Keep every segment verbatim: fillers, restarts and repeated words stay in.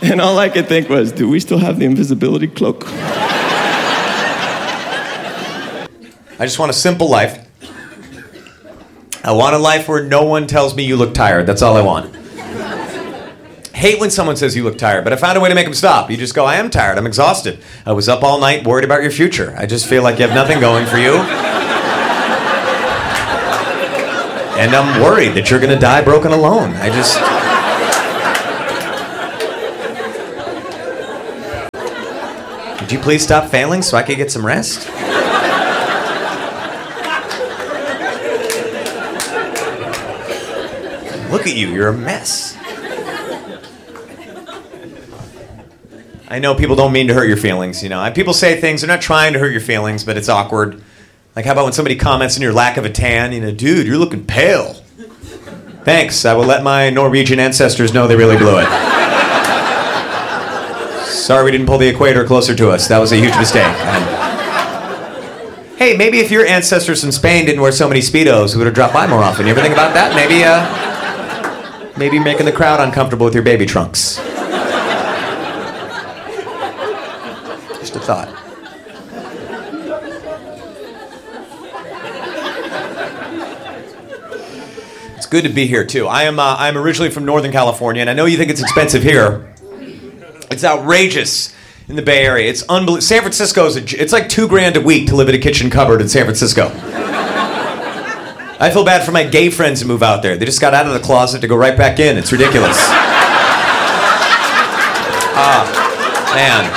And all I could think was, do we still have the invisibility cloak? I just want a simple life. I want a life where no one tells me you look tired. That's all I want. Hate when someone says you look tired, but I found a way to make them stop. You just go, I am tired. I'm exhausted. I was up all night worried about your future. I just feel like you have nothing going for you. And I'm worried that you're going to die broken alone. I just... Would you please stop failing so I could get some rest? Look at you, you're a mess. I know people don't mean to hurt your feelings, you know. People say things, they're not trying to hurt your feelings, but it's awkward. Like, how about when somebody comments on your lack of a tan? You know, dude, you're looking pale. Thanks, I will let my Norwegian ancestors know they really blew it. Sorry we didn't pull the equator closer to us. That was a huge mistake. Um, hey, maybe if your ancestors in Spain didn't wear so many Speedos, we would have dropped by more often. You ever think about that? Maybe, uh... Maybe making the crowd uncomfortable with your baby trunks. Just a thought. It's good to be here, too. I am uh, I'm originally from Northern California, and I know you think it's expensive here. It's outrageous in the Bay Area. It's unbelievable. San Francisco's, a, it's like two grand a week to live in a kitchen cupboard in San Francisco. I feel bad for my gay friends who move out there. They just got out of the closet to go right back in. It's ridiculous. Ah, man.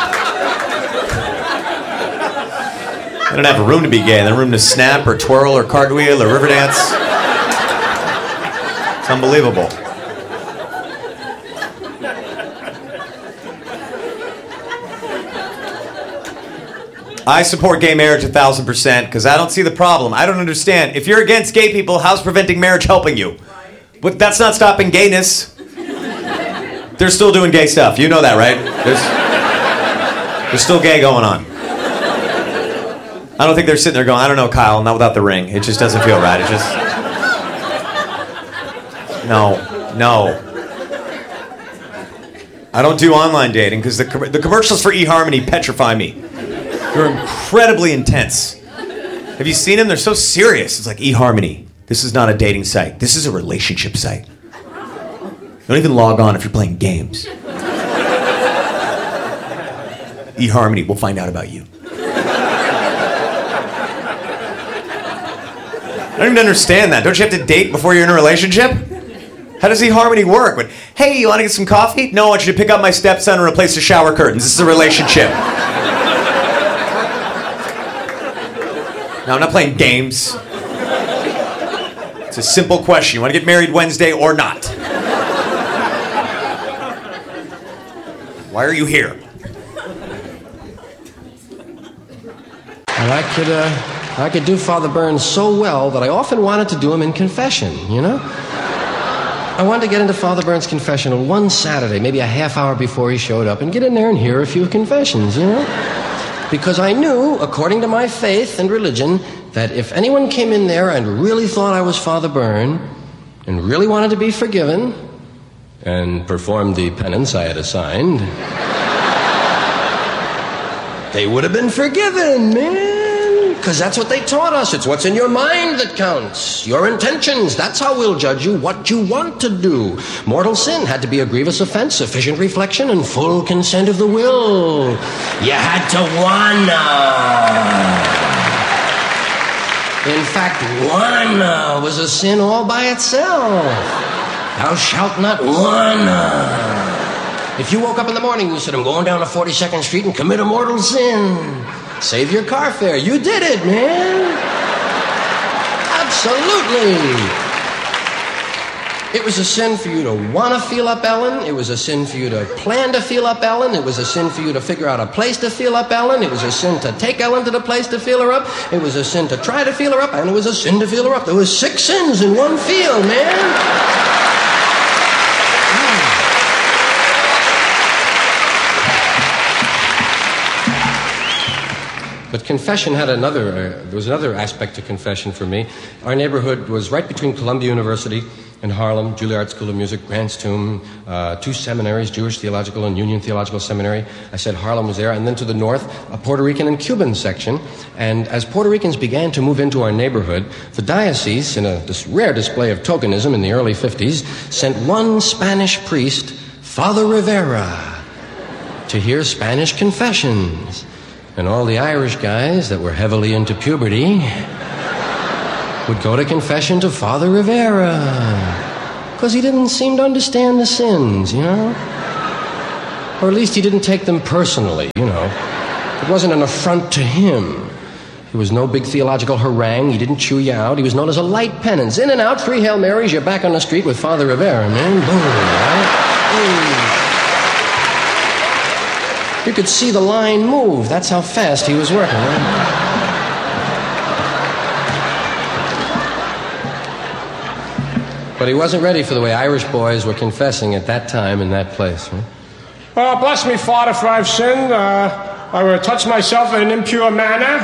They don't have a room to be gay. They have a room to snap or twirl or cartwheel or river dance. It's unbelievable. I support gay marriage a thousand percent because I don't see the problem. I don't understand. If you're against gay people, how's preventing marriage helping you? But that's not stopping gayness. They're still doing gay stuff. You know that, right? There's, there's still gay going on. I don't think they're sitting there going, I don't know, Kyle, not without the ring. It just doesn't feel right. It just... No, no. I don't do online dating because the, the commercials for eHarmony petrify me. They're incredibly intense. Have you seen them? They're so serious. It's like eHarmony. This is not a dating site. This is a relationship site. Don't even log on if you're playing games. eHarmony, we'll find out about you. I don't even understand that. Don't you have to date before you're in a relationship? How does eHarmony work? But, hey, you want to get some coffee? No, I want you to pick up my stepson and replace the shower curtains. This is a relationship. No, I'm not playing games. It's a simple question. You want to get married Wednesday or not? Why are you here? Well, I could, uh, I could do Father Burns so well that I often wanted to do him in confession, you know? I wanted to get into Father Burns' confessional one Saturday, maybe a half hour before he showed up, and get in there and hear a few confessions, you know? Because I knew, according to my faith and religion, that if anyone came in there and really thought I was Father Byrne, and really wanted to be forgiven, and performed the penance I had assigned, they would have been forgiven, man. Because that's what they taught us. It's what's in your mind that counts. Your intentions. That's how we'll judge you. What you want to do. Mortal sin had to be a grievous offense, sufficient reflection, and full consent of the will. You had to wanna. In fact, wanna was a sin all by itself. Thou shalt not wanna. If you woke up in the morning and you said, I'm going down to forty-second Street and commit a mortal sin, save your car fare. You did it, man. Absolutely. It was a sin for you to want to feel up Ellen. It was a sin for you to plan to feel up Ellen. It was a sin for you to figure out a place to feel up Ellen. It was a sin to take Ellen to the place to feel her up. It was a sin to try to feel her up. And it was a sin to feel her up. There was six sins in one feel, man. But confession had another, uh, there was another aspect to confession for me. Our neighborhood was right between Columbia University in Harlem, Juilliard School of Music, Grant's Tomb, uh, two seminaries, Jewish Theological and Union Theological Seminary. I said Harlem was there. And then to the north, a Puerto Rican and Cuban section. And as Puerto Ricans began to move into our neighborhood, the diocese, in a this rare display of tokenism in the early fifties, sent one Spanish priest, Father Rivera, to hear Spanish confessions. And all the Irish guys that were heavily into puberty would go to confession to Father Rivera, because he didn't seem to understand the sins, you know? Or at least he didn't take them personally, you know? It wasn't an affront to him. He was no big theological harangue. He didn't chew you out. He was known as a light penance. In and out, three Hail Marys, you're back on the street with Father Rivera, man. Boom, right? Boom. You could see the line move. That's how fast he was working, right? But he wasn't ready for the way Irish boys were confessing at that time in that place. Right? Oh, bless me, Father, for I've sinned. Uh, I will touch myself in an impure manner.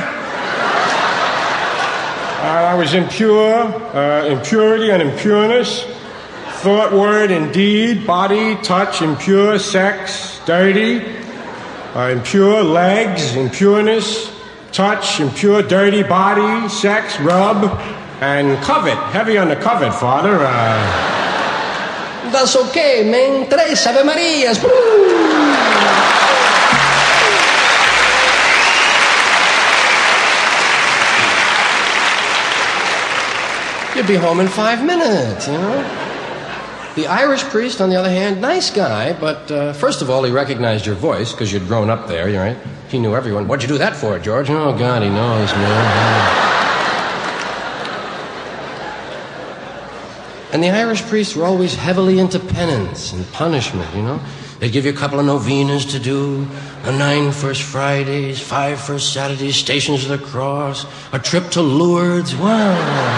Uh, I was impure, uh, impurity and impureness. Thought, word, and deed, body, touch, impure, sex, dirty. Uh, impure, legs, impureness, touch, impure, dirty, body, sex, rub. And covet, heavy on the covet, Father. Uh... That's okay, man. Tres Ave Marias. Woo! You'd be home in five minutes, you know? The Irish priest, on the other hand, nice guy, but uh, first of all, he recognized your voice, because you'd grown up there, right? He knew everyone. What'd you do that for, George? Oh, God, he knows, man. And the Irish priests were always heavily into penance and punishment, you know? They'd give you a couple of novenas to do, a nine First Fridays, five First Saturdays, Stations of the Cross, a trip to Lourdes. Wow.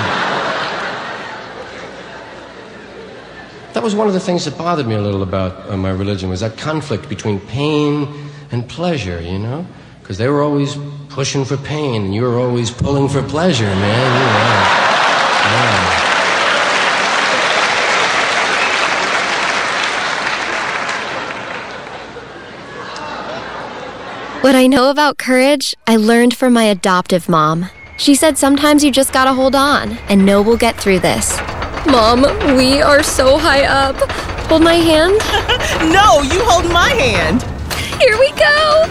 That was one of the things that bothered me a little about uh, my religion, was that conflict between pain and pleasure, you know? Because they were always pushing for pain, and you were always pulling for pleasure, man. You know? Yeah. What I know about courage, I learned from my adoptive mom. She said sometimes you just gotta hold on and know we'll get through this. Mom, we are so high up. Hold my hand. No, you hold my hand. Here we go.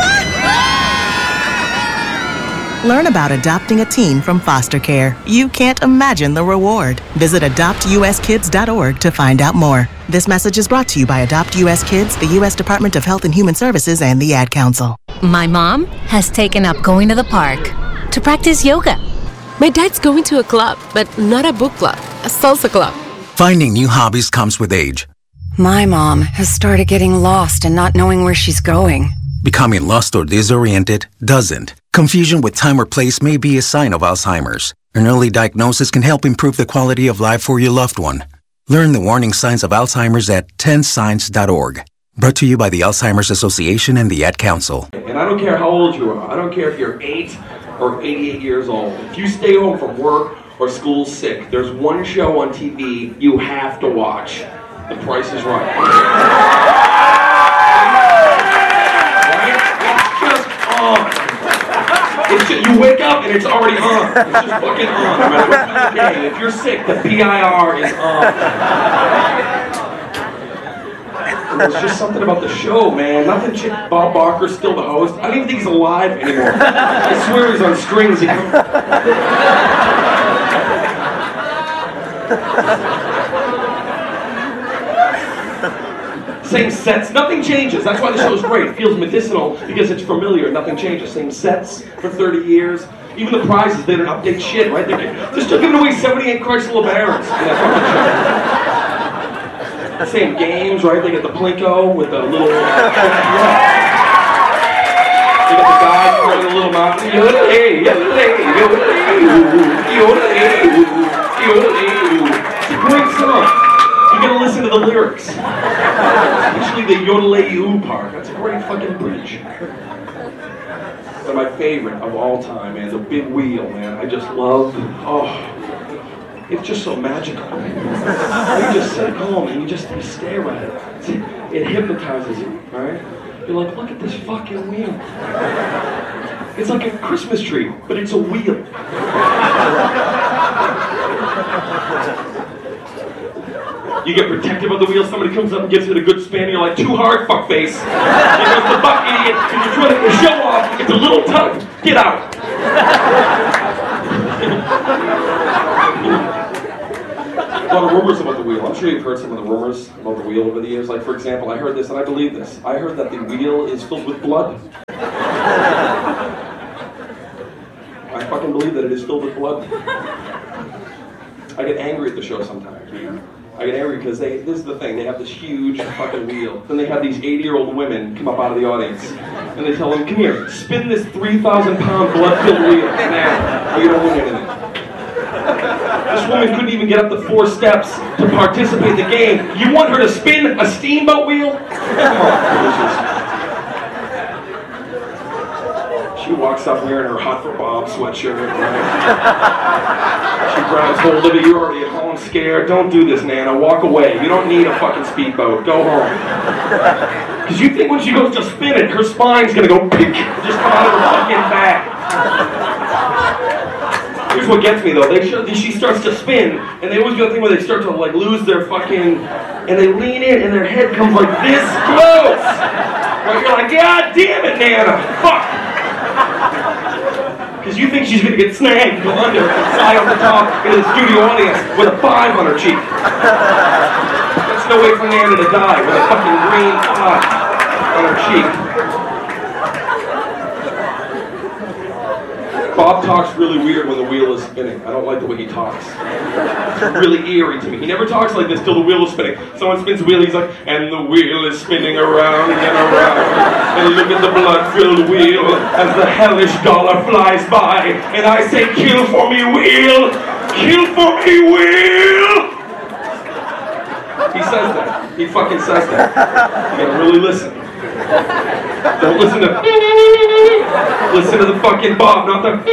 Learn about adopting a teen from foster care. You can't imagine the reward. Visit adopt u s kids dot org to find out more. This message is brought to you by Adopt U S Kids, the U S Department of Health and Human Services, and the Ad Council. My mom has taken up going to the park to practice yoga. My dad's going to a club, but not a book club, a salsa club. Finding new hobbies comes with age. My mom has started getting lost and not knowing where she's going. Becoming lost or disoriented doesn't. Confusion with time or place may be a sign of Alzheimer's. An early diagnosis can help improve the quality of life for your loved one. Learn the warning signs of Alzheimer's at ten signs dot org. Brought to you by the Alzheimer's Association and the Ad Council. And I don't care how old you are. I don't care if you're eight or eighty-eight years old. If you stay home from work or school sick, there's one show on T V you have to watch. The Price is Right. Right? It's just on. It's just, you wake up and it's already on. It's just fucking on. No matter what time of day. If you're sick, the P I R is on. And there's just something about the show, man. Nothing. Ch- Bob Barker's still the host. I don't even think he's alive anymore. I swear he's on strings. He Same sets, nothing changes. That's why the show's great. It feels medicinal because it's familiar. Nothing changes. Same sets for thirty years. Even the prizes, they don't update shit, right? They're, they're still giving away seventy-eight Chrysler LeBarons in that fucking show. Same games, right? They get the Plinko with the little... Yeah. They got the guy playing the little mountain. Yodelay, yodelay, yodelay, yodelay, yodelay. It's a great song. You gotta listen to the lyrics. Especially the yodelay-oo part. That's a great fucking bridge. One of my favorite of all time, man. The Big Wheel, man. I just love... Oh... It's just so magical. You just sit home and you just you stare at it. It hypnotizes you, right? You're like, look at this fucking wheel. It's like a Christmas tree, but it's a wheel. You get protective of the wheel, somebody comes up and gives it a good spin, you're like, too hard, fuckface. Here goes the buck idiot, and you're trying to show off, it's a little tug, get out. A lot of rumors about the wheel. I'm sure you've heard some of the rumors about the wheel over the years. Like, for example, I heard this, and I believe this. I heard that the wheel is filled with blood. I fucking believe that it is filled with blood. I get angry at the show sometimes. I get angry because they, this is the thing, they have this huge fucking wheel. Then they have these eighty-year-old women come up out of the audience. And they tell them, come here, spin this three thousand pound blood-filled wheel. Nah, you don't win anything. This woman couldn't even get up the four steps to participate in the game. You want her to spin a steamboat wheel? Come on, she walks up wearing her Hot for Bob sweatshirt, right? She grabs hold of it. You're already at home scared. Don't do this, Nana. Walk away. You don't need a fucking speedboat. Go home. Because you think when she goes to spin it, her spine's going to go pink, just come out of her fucking back. Here's what gets me though. They show, she starts to spin, and they always do the thing where they start to like lose their fucking, and they lean in, and their head comes like this close. Right? You're like, God damn it, Nana. Fuck. Because you think she's going to get snagged, go under, and fly off the top into the studio audience with a five on her cheek. There's no way for Nana to die with a fucking green five on her cheek. Bob talks really weird when the wheel is spinning. I don't like the way he talks. It's really eerie to me. He never talks like this till the wheel is spinning. Someone spins the wheel, he's like, and the wheel is spinning around and around. And look at the blood-filled wheel as the hellish dollar flies by. And I say, kill for me, wheel! Kill for me, wheel! He says that. He fucking says that. You gotta really listen. Don't listen to... Listen to the fucking Bob, not the...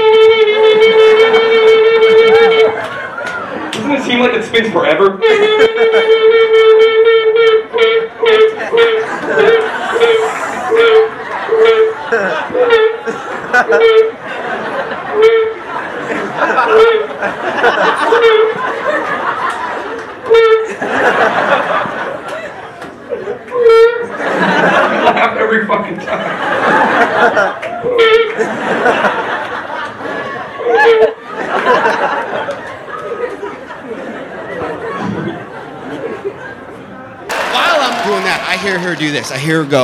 Doesn't it seem like it spins forever? Laugh every fucking time. While I'm doing that, I hear her do this. I hear her go.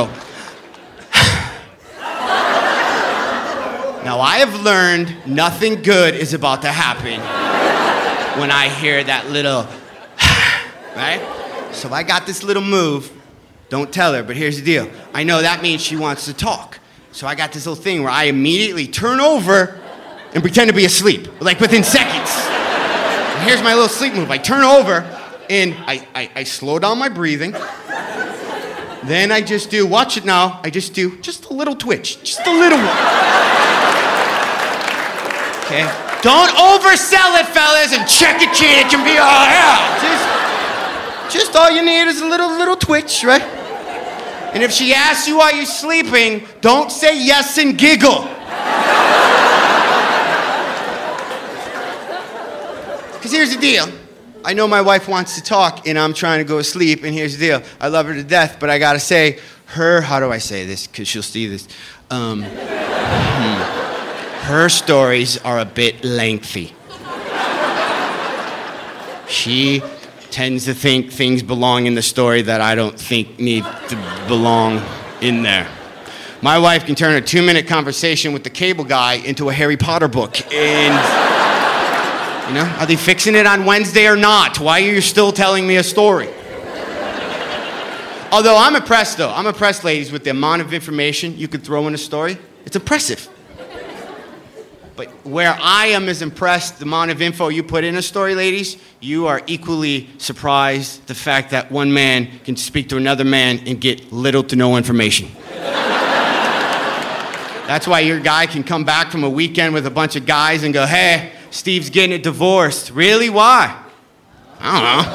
Now, I have learned nothing good is about to happen when I hear that little, right? So I got this little move. Don't tell her, but here's the deal. I know that means she wants to talk. So I got this little thing where I immediately turn over and pretend to be asleep, like within seconds. And here's my little sleep move. I turn over and I, I, I slow down my breathing. Then I just do, watch it now, I just do just a little twitch, just a little one. Okay? Don't oversell it, fellas, and check it, cheat, it can be, oh yeah. Just, just all you need is a little, little twitch, right? And if she asks you while you're sleeping, don't say yes and giggle. Because here's the deal. I know my wife wants to talk, and I'm trying to go to sleep, and here's the deal. I love her to death, but I gotta say, her, how do I say this? Because she'll see this. Um, hmm. Her stories are a bit lengthy. She tends to think things belong in the story that I don't think need to belong in there. My wife can turn a two-minute conversation with the cable guy into a Harry Potter book, and, you know, are they fixing it on Wednesday or not? Why are you still telling me a story? Although I'm impressed, though. I'm impressed, ladies, with the amount of information you could throw in a story. It's impressive. But where I am as impressed, the amount of info you put in a story, ladies, you are equally surprised the fact that one man can speak to another man and get little to no information. That's why your guy can come back from a weekend with a bunch of guys and go, hey, Steve's getting divorced. Really? Why? I don't know.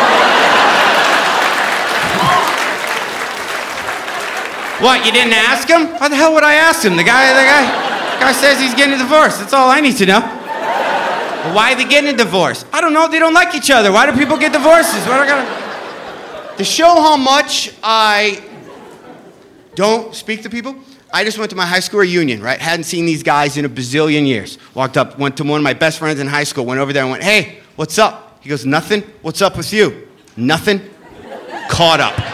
What, you didn't ask him? Why the hell would I ask him? The guy, the guy, the guy says he's getting a divorce. That's all I need to know. Well, why are they getting a divorce? I don't know. They don't like each other. Why do people get divorces? What I gotta... To show how much I don't speak to people, I just went to my high school reunion, right? Hadn't seen these guys in a bazillion years. Walked up, went to one of my best friends in high school, went over there and went, hey, what's up? He goes, nothing. What's up with you? Nothing. Caught up.